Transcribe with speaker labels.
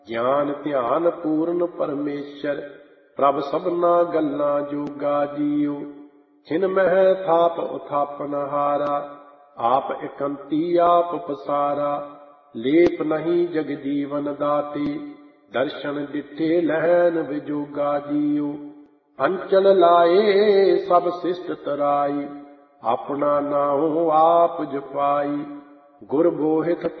Speaker 1: ਗਿਆਨ ਧਿਆਨ ਪੂਰਨ ਪਰਮੇਸ਼ਰ, ਪ੍ਰਭ ਸਭਨਾ ਗੱਲਾਂ ਜੋਗਾ ਜੀਉ। ਛਿਨ ਮਹਿ ਥਾਪ ਉਥਾਪਨ ਹਾਰਾ, ਆਪ ਇਕੰਤੀ ਆਪ ਪਸਾਰਾ। ਲੇਪ ਨਹੀਂ ਜਗ ਜੀਵਨ ਦਾਤੇ, ਦਰਸ਼ਨ ਦਿੱਤੇ ਲਹਿਨ ਵਿਜੋਗਾ ਜੀਉ। ਅੰਚਲ ਲਾਏ ਸਭ ਸਿਸ਼ਟ ਤਰਾਈ, ਆਪਣਾ ਨਾਉ ਆਪ ਜਪਾਈ। ਗੁਰ ਬੋਹਿਥ